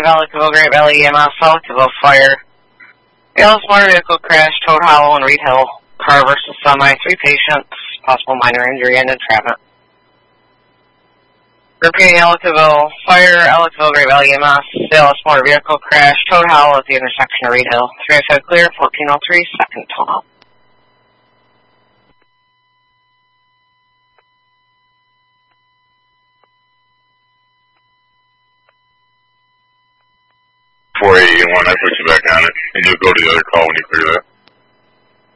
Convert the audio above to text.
Ellicottville, Great Valley EMS, Ellicottville Fire. Alice motor vehicle crash, Toad Hollow and Reed Hill. Car versus semi, 3 patients, possible minor injury and entrapment. Repeating Ellicottville Fire, Ellicottville, Great Valley EMS, Alice motor vehicle crash, Toad Hollow at the intersection of Reed Hill. 305 clear, 1403, second tunnel. I put you back on it, and you'll go to the other call when you clear that.